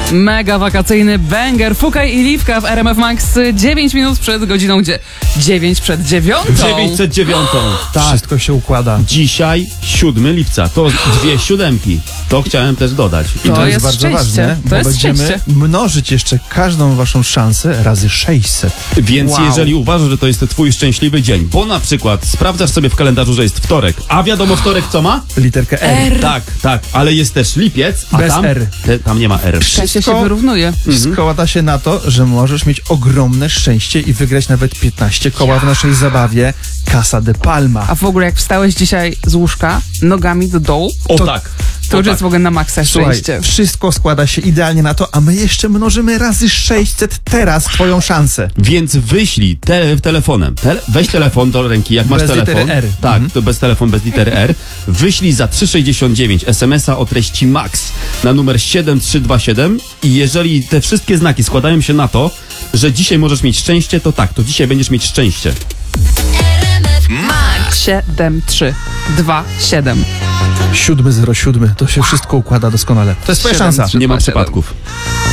Mega wakacyjny banger. Fukaj i Liwka w RMF Max 9 minut przed godziną 9 przed 9. 909. Tak. Wszystko się układa. Dzisiaj 7 lipca. To 2 siódemki. To chciałem też dodać. I To To jest jest bardzo szczęście. ważne, To bo jest będziemy szczęście. mnożyć jeszcze każdą waszą szansę razy 600. Więc Wow. jeżeli uważasz, że to jest twój szczęśliwy dzień, bo na przykład sprawdzasz sobie w kalendarzu, że jest wtorek, a wiadomo wtorek co ma? Literkę R. Tak, ale jest też lipiec, a Bez tam, R. Tam nie ma R. Szczęście się wyrównuje. Składa się na to, że możesz mieć ogromne szczęście i wygrać nawet 15 koła w naszej zabawie Casa de Palma. A w ogóle jak wstałeś dzisiaj z łóżka nogami do dołu, O To- tak. to już jest w ogóle na maksa Słuchaj, szczęście. wszystko składa się idealnie na to, a my jeszcze mnożymy razy 600 teraz twoją szansę. Więc wyślij telefonem. Weź telefon do ręki, jak masz Bez telefon. litery R. Tak, to bez telefon, bez litery R. Wyślij za 3,69 SMS-a o treści MAX na numer 7327 i jeżeli te wszystkie znaki składają się na to, że dzisiaj możesz mieć szczęście, to tak, to dzisiaj będziesz mieć szczęście. 7327. 707, to się wszystko układa doskonale. To jest twoja szansa. 7, Nie ma 3, 2, 7. przypadków.